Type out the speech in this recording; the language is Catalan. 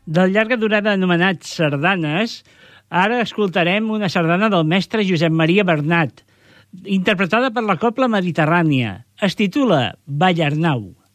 De llarga durada anomenats sardanes, ara escoltarem una sardana del mestre Josep Maria Bernat, interpretada per la Cobla Mediterrània. Es titula Ballarnau.